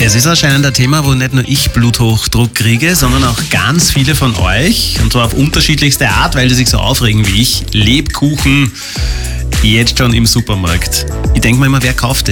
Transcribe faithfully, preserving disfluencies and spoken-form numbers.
Es ist anscheinend ein Thema, wo nicht nur ich Bluthochdruck kriege, sondern auch ganz viele von euch. Und zwar auf unterschiedlichste Art, weil die sich so aufregen wie ich. Lebkuchen jetzt schon im Supermarkt. Ich denke mir immer, wer kauft